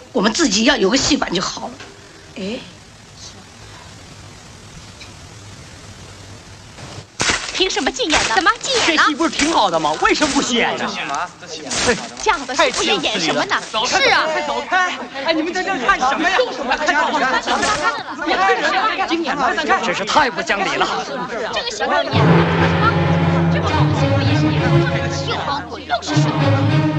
我们自己要有个戏馆就好了。哎。 凭什么禁演呢？怎么禁演这戏不是挺好的吗？为什么不演呢？ 这样的戏不演演什么呢？是啊， 快走开！哎，你们在这看什么呀？经演了，真是太不讲理了。 这个戏不演，这个戏不也是演？又光棍又是水。